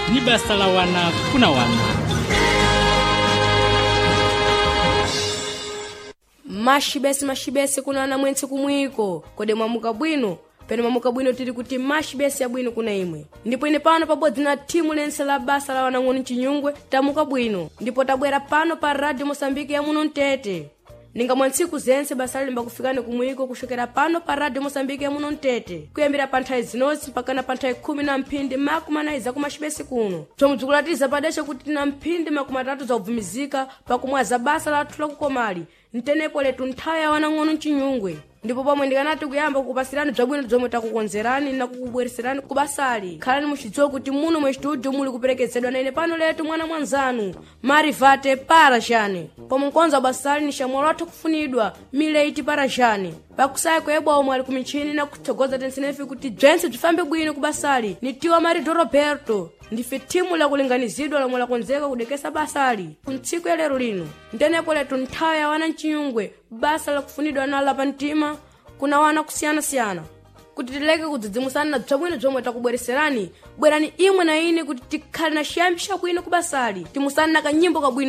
ni basa la wana kuna wana. Mashibesi kuna wana mwensi kumwiko kode mwamuka bwino. Pene mwamuka bwino tiri kuti mashibesi ya bwino kuna imwe. Ndipo ine pano pabodzi na timu lense la basa la wana ng'ono Chinyungwe tamuka bwino. Ndipo tabwera pano pa Radio Mosambiki ya muno Mtete. Ninga mwantsiku zense basa limba kufikane kumwiko kushokera pano pa Radio Mosambiki ya muno Mtete. Kuyambira panthawi zinozi mpaka na panthawi 10 na mphindi makumanayiza kumashibesi kuno. Tomudzukulatiza padesha kuti na mphindi makumatatu za ubvumizika pakumwaza basa la athu la kukomali. Ntenepo letu nthawi ya wana ng'ono Chinyungwe. Ndipo pomwe ndikanati kuyamba kukupasirani bzabwino zomwe takukonzerani na kukubwereserani kubasali. Khalani muchidziwa kuti muno mwe studio muli kuperekezedwa na ine pano letu mwana mwanzanu Marivate Parashani. Pomwe mkonza basali ni shamwalo athu kufunidwa Mileti Parashani. Pakusaya kwebwa omwe ali kumichini na kutsogoza tensenefi kuti bzense bzifambe bwino kubasali. Ni tiwa Marido Roberto. Ndife timu la kulinganizidwa lomwe lakonzeka kudekesa basali kuntsiku ya lero lino. Ntenepo letu nthawi ya wana Chinyungwe basa la kufunidwa na lapa mtima kuna wana kusiyana-siyana. Kuti tileke kudzidzimusana na bzabwino zomwe takubwereserani, bwerani imwe na ine kuti tikhale na shiyambi shabwino kubasali. Timusana na kanyimbo kabwino